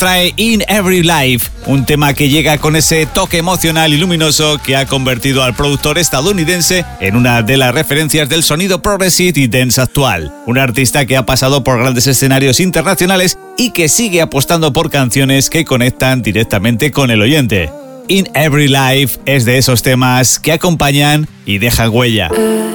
trae In Every Life, un tema que llega con ese toque emocional y luminoso que ha convertido al productor estadounidense en una de las referencias del sonido progressive y dance actual. Un artista que ha pasado por grandes escenarios internacionales y que sigue apostando por canciones que conectan directamente con el oyente. In Every Life es de esos temas que acompañan y dejan huella.